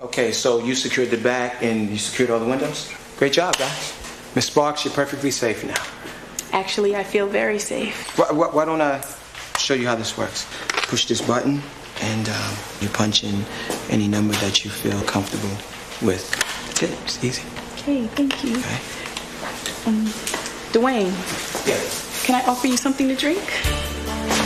Okay, so you secured the back and you secured all the windows? Great job, guys. Miss Sparks, you're perfectly safe now. Actually, I feel very safe. Why don't I show you how this works? Push this button and you punch in any number that you feel comfortable with. That's it. It's easy. Okay, thank you. Okay. Dwayne. Yeah. Can I offer you something to drink?